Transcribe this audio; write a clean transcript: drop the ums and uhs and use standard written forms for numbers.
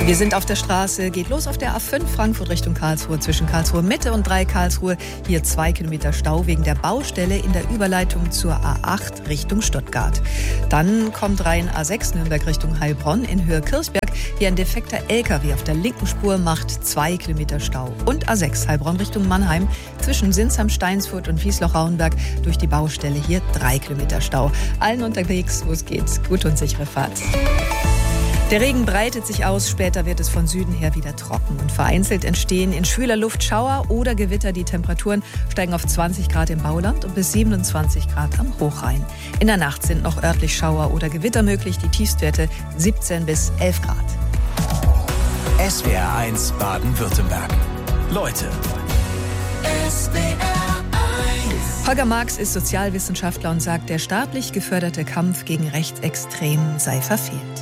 Wir sind auf der Straße, geht los auf der A5 Frankfurt Richtung Karlsruhe, zwischen Karlsruhe Mitte und 3 Karlsruhe. Hier 2 Kilometer Stau wegen der Baustelle in der Überleitung zur A8 Richtung Stuttgart. Dann kommt rein A6 Nürnberg Richtung Heilbronn in Höhe Kirchberg. Hier ein defekter LKW auf der linken Spur macht 2 Kilometer Stau. Und A6 Heilbronn Richtung Mannheim zwischen Sinsheim, Steinsfurt und Wiesloch-Rauenberg durch die Baustelle hier 3 Kilometer Stau. Allen unterwegs, wo es geht, gute und sichere Fahrt. Der Regen breitet sich aus, später wird es von Süden her wieder trocken und vereinzelt entstehen in schwüler Luft Schauer oder Gewitter. Die Temperaturen steigen auf 20 Grad im Bauland und bis 27 Grad am Hochrhein. In der Nacht sind noch örtlich Schauer oder Gewitter möglich, die Tiefstwerte 17 bis 11 Grad. SWR1 Baden-Württemberg. Leute. Holger Marx ist Sozialwissenschaftler und sagt, der staatlich geförderte Kampf gegen Rechtsextremen sei verfehlt.